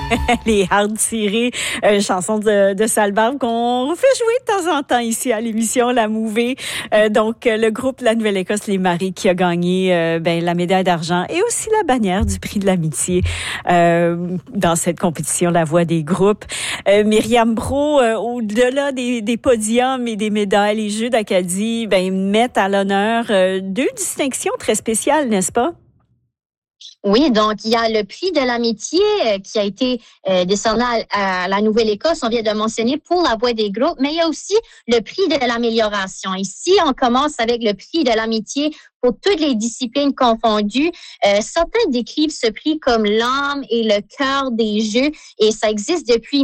Les hard tirés, chansons de Salbarbe qu'on fait jouer de temps en temps ici à l'émission La Mouvée. Donc, le groupe La Nouvelle-Écosse, Les Maris, qui a gagné la médaille d'argent et aussi la bannière du prix de l'amitié dans cette compétition La Voix des groupes. Myriam Brault, au-delà des podiums et des médailles, les Jeux d'Acadie mettent à l'honneur deux distinctions très spéciales, n'est-ce pas? Oui, donc il y a le prix de l'amitié qui a été décerné à la Nouvelle-Écosse, on vient de mentionner, pour la voix des groupes, mais il y a aussi le prix de l'amélioration. Ici, on commence avec le prix de l'amitié pour toutes les disciplines confondues. Certains décrivent ce prix comme l'âme et le cœur des Jeux et ça existe depuis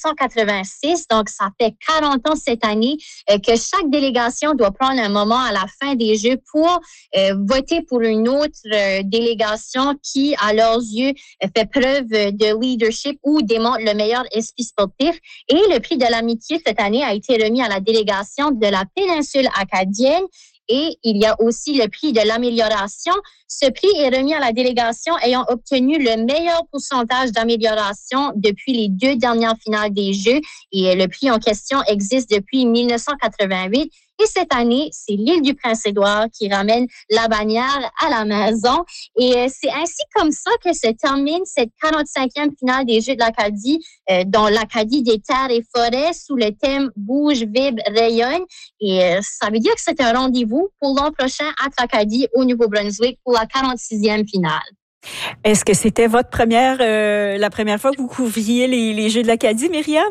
1986, donc ça fait 40 ans cette année que chaque délégation doit prendre un moment à la fin des Jeux pour voter pour une autre délégation qui, à leurs yeux, fait preuve de leadership ou démontre le meilleur esprit sportif. Et le prix de l'amitié cette année a été remis à la délégation de la péninsule acadienne. Et il y a aussi le prix de l'amélioration. Ce prix est remis à la délégation ayant obtenu le meilleur pourcentage d'amélioration depuis les 2 dernières finales des Jeux. Et le prix en question existe depuis 1988. Et cette année, c'est l'île du Prince-Édouard qui ramène la bannière à la maison. Et c'est ainsi comme ça que se termine cette 45e finale des Jeux de l'Acadie, dont l'Acadie des terres et forêts sous le thème « Bouge, vibre, rayonne ». Et ça veut dire que c'est un rendez-vous pour l'an prochain à l'Acadie au Nouveau-Brunswick pour la 46e finale. Est-ce que c'était la première fois que vous couvriez les Jeux de l'Acadie, Myriam?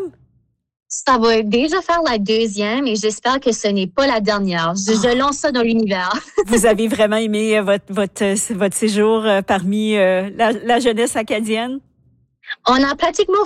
Ça va déjà faire la 2e et j'espère que ce n'est pas la dernière. Je lance ça dans l'univers. Vous avez vraiment aimé votre séjour parmi la jeunesse acadienne? On a pratiquement